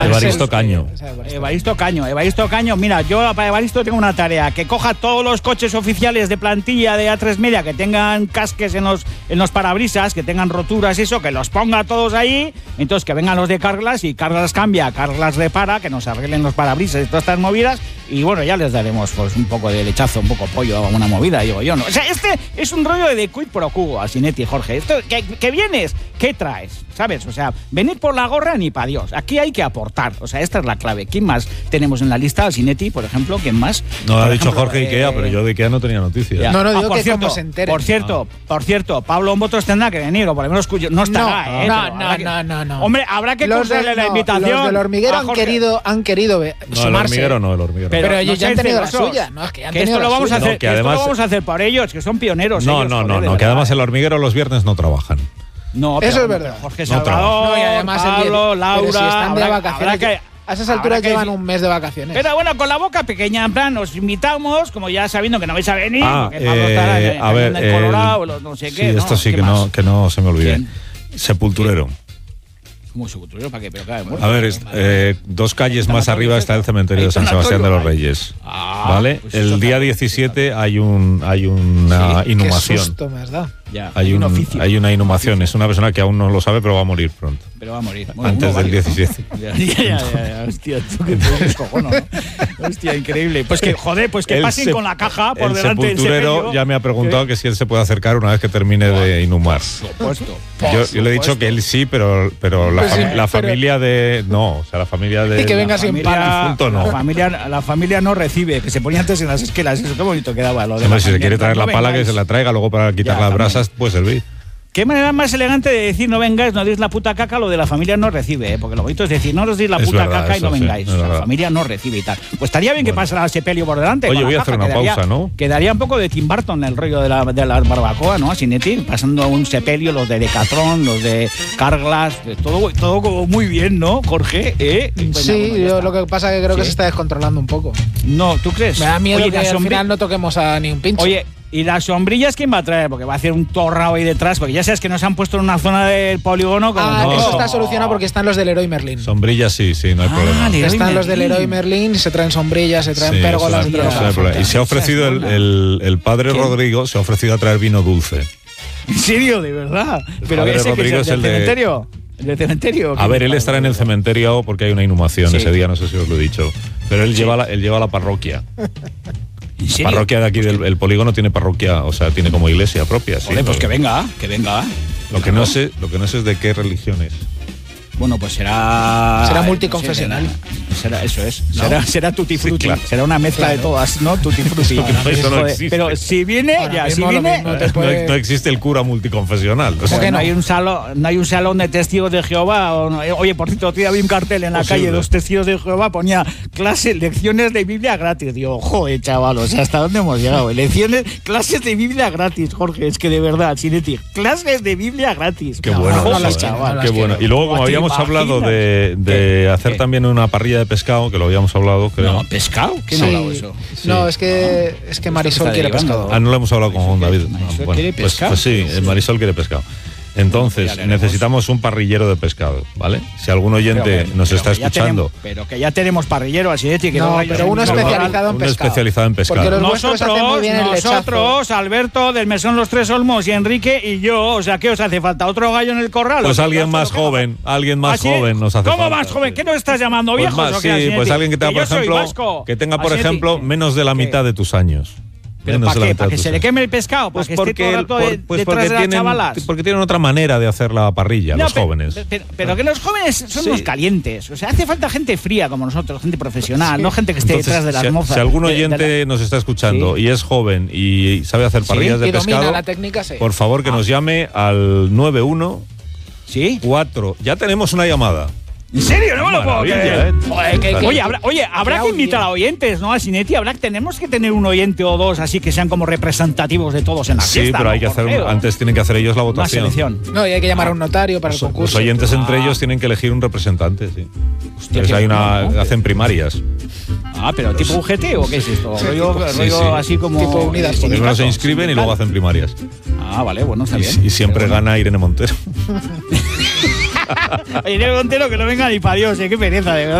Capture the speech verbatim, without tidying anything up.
Evaristo Caño. Evaristo Caño, Evaristo Caño. Mira, yo para Evaristo tengo una tarea, que coja todos los coches oficiales de plantilla de A tres Media que tengan casques en los, en los parabrisas, que tengan roturas y eso, que los ponga todos ahí, entonces que vengan los de Carglass y Carglass cambia, Carglass repara, que nos arreglen los parabrisas y todas estas movidas, y bueno, ya les daremos pues un poco de lechazo, un poco pollo, una movida, digo yo, ¿no? O sea, este es un rollo de quid pro quo, Asinetti, Jorge. Esto, ¿qué, qué vienes? ¿Qué traes? ¿Sabes? O sea, venir por la gorra ni pa' Dios. Aquí hay que aportar. O sea, esta es la clave. ¿Quién más tenemos en la lista? Asinetti, por ejemplo. ¿Quién más? No, por ha dicho ejemplo, Jorge eh, Ikea, pero yo de Ikea no tenía noticias. Ya. No, no, digo ah, por que cierto, como se entere. Por cierto, Ah. por cierto, Pablo Botos tendrá que venir, o por lo menos cuyo, no estará, no, ¿eh? no, Pero no, habrá que- no, no, no. Hombre, habrá que Los, de, concederle la no, invitación. los del hormiguero a han Jorge. querido, han querido eh, No, el sumarse. hormiguero no, el hormiguero. Pero, Pero ellos no ya han seáis tenido la celosos. suya. No, es que han Que tenido esto la lo vamos a suya. hacer, No, que que esto además- lo vamos a hacer por ellos, que son pioneros. No, ellos, no, joder, no, de no, que verdad. además el hormiguero los viernes no trabajan. No, Eso pero, es verdad. pero Jorge No Salvador, No, y además el Pablo, día- Laura, pero si están de habrá- vacaciones, habrá que- a esas habrá alturas que llevan decir- un mes de vacaciones. Pero bueno, con la boca pequeña, en plan, os invitamos, como ya sabiendo que no vais a venir, Ah, porque Pablo eh, estará en, a en ver, el Colorado, el- los no sé Sí, qué, ¿no? esto sí ¿Qué que más? no, que no se me olvide. ¿Quién? Sepulturero. ¿Cómo sepulturero? ¿Para qué? Pero cae muerto. A ver, es- eh, dos calles más arriba está el cementerio de San Sebastián de los Reyes. Ah, ¿Vale? pues eso El día también. diecisiete hay un hay una Qué inhumación. susto me has dado. Ya, Hay, un, oficio. hay una inhumación. Es una persona que aún no lo sabe, pero va a morir pronto. Pero va a morir. Bueno, Antes uno del vale. diecisiete. Ya, ya, ya, ya, hostia, tú que te descojono, ¿no? Hostia, increíble. Pues que, joder, pues que El pasen sep- con la caja por el delante del sepulturero sepelio. ya me ha preguntado que si él se puede acercar una vez que termine de inhumar. Por supuesto. Yo, yo le he dicho que él sí, pero, pero la, Pues sí, fam- la pero- familia de... No, o sea, la familia de... Y que venga sin familia, pan. difunto, no. La familia, la familia no recibe, que se ponía antes en las esquelas. Eso, qué bonito quedaba. Lo de Hombre, la si se familia. quiere traer No la pala, vengáis. que se la traiga. Luego para quitar Ya, las también. brasas puede servir. Qué manera más elegante de decir no vengáis, no deis la puta caca, lo de la familia no recibe, ¿eh? Porque lo bonito es decir no os deis la Es puta verdad, caca y eso no sí, vengáis. es O sea, verdad. la familia no recibe y tal. Pues estaría bien que Bueno. pasara el sepelio por delante. Oye, con la voy a caja, hacer una quedaría- pausa, ¿no? Quedaría un poco de Tim Burton el rollo de la, de la barbacoa, ¿no? Asinetti, pasando un sepelio, los de Decathlon, los de Carglass, de todo, todo como muy bien, ¿no, Jorge? ¿Eh? Bueno, Sí, bueno, ya yo está. lo que pasa es que creo que Sí. se está descontrolando un poco. No, ¿tú crees? Me da miedo Oye, que la al sombri- final no toquemos a ni un pincho. Oye, ¿y las sombrillas quién va a traer? Porque va a hacer un torrao ahí detrás, porque ya sabes que nos han puesto en una zona del polígono como... ah, no. eso está solucionado porque están los del Leroy Merlin. Sombrillas sí, sí, no hay Ah, problema. Leroy Están los del Merlin. Leroy Merlin, se traen sombrillas, se traen Sí, pérgolas. eso y no hay- todo. eso no hay problema. Y se ha ofrecido el, el- el padre ¿Quién? Rodrigo, se ha ofrecido a traer vino dulce. ¿En serio? ¿De verdad? ¿Pero padre ese que es Rodrigo el es del el de- cementerio? ¿El del cementerio? A ver, él estará en el cementerio porque hay una inhumación Sí. ese día, no sé si os lo he dicho. Pero él, lleva, la, él lleva la parroquia. ¿En serio? Parroquia de aquí del el polígono tiene parroquia, o sea, tiene como iglesia propia. Sí, Joder, pues ¿no? que venga, que venga. Lo que no sé, lo que no sé es de qué religión es. Bueno, pues será... Será no sé, multiconfesional. será, eso es. Será, será tutti frutti. Sí, claro. Será una mezcla de todas, ¿no? Tutti frutti. Eso no Joder, existe. pero si viene, Ahora ya, si mismo lo viene... mismo te No, puede- no existe el cura multiconfesional. o sea, que no, no? hay un salón, no hay un salón de testigos de Jehová. O no- oye, por cierto, otro día vi un cartel en la Posible. calle, dos testigos de Jehová, ponía clases, lecciones de Biblia gratis. Digo, joder, chaval, o sea, ¿hasta dónde hemos llegado? Lecciones, clases de Biblia gratis, Jorge, es que de verdad, Sinetti, clases de Biblia gratis. Qué No, bueno, no, no joder, las quiero, no las qué quiero. bueno. Y luego, como ¿Te habíamos hablado imaginas? de, de ¿Qué? hacer ¿Qué? también una parrilla de pescado, que lo habíamos hablado, creo. No, pescado, ¿quién Sí. ha hablado eso? No, es que, es que Marisol está quiere derivando. pescado. Ah, no lo hemos hablado con Juan David. Marisol No, bueno, quiere pues, pescado. pues sí, eh, Marisol quiere pescado. Entonces, Ya le haremos. necesitamos un parrillero de pescado, ¿vale? Si algún oyente Pero que- nos pero está que ya escuchando, tenemos- pero que ya tenemos parrillero, así de que No, vaya pero en uno un especializado en uno pescado. especializado en pescado. Porque los vuestros hacen muy bien el lechazo. nosotros, Alberto, del Mesón Los Tres Olmos y Enrique y yo, o sea, ¿qué os hace falta? ¿Otro gallo en el corral? Pues ¿O qué? alguien ¿Otro más qué? joven, alguien más ¿Ah, sí? joven nos hace ¿Cómo falta. más joven? ¿Qué nos estás llamando, Pues viejos? más, o qué, sí, Asinetti? pues alguien que tenga, Que por yo soy ejemplo, vasco. que tenga, por Asinetti. ejemplo, menos de la ¿Qué? mitad de tus años. ¿Pero Menos para de la qué? mitad ¿Para de que tus se le años. queme el pescado? ¿Para Pues que esté todo el porque, rato por- de- pues detrás porque de las tienen, chavalas? porque tienen otra manera de hacer la parrilla, No, los pero- jóvenes. Pero, pero que los jóvenes son Sí. unos calientes. O sea, hace falta gente fría como nosotros, gente profesional, no gente que esté Entonces, detrás de las si, mozas. si algún de- de oyente la- nos está escuchando Sí. y es joven y sabe hacer parrillas Sí, de y domina pescado, la técnica, sí. por favor que Ah. nos llame al nueve uno ¿Sí? cuatro. Ya tenemos una llamada. ¿En serio? No me lo puedo Maravilla, creer. ¿eh? Joder, que- Qué- oye, habrá, oye, habrá qué que invitar a oyentes, ¿no? A Sinetti, habrá, tenemos que tener un oyente o dos así que sean como representativos de todos en la Sí, fiesta. pero ¿no, hay que hacer un- Jorge? antes tienen que hacer ellos la Una votación. selección. No, y hay que llamar a un notario para el Los, los concurso. oyentes entre Ah. ellos tienen que elegir un representante, sí. Hostia, Entonces qué hay una, bueno, ¿no? hacen primarias. Ah, pero tipo U G T o qué es esto? Sí, rollo tipo- sí, rollo sí. así como. Tipo Unidas eh, Primero se sindicato, inscriben y luego sindical. hacen primarias. Ah, vale, bueno, está Y, bien. y siempre Pero bueno. gana Irene Montero. Irene Montero que no venga ni para Dios, eh, qué pereza, de verdad.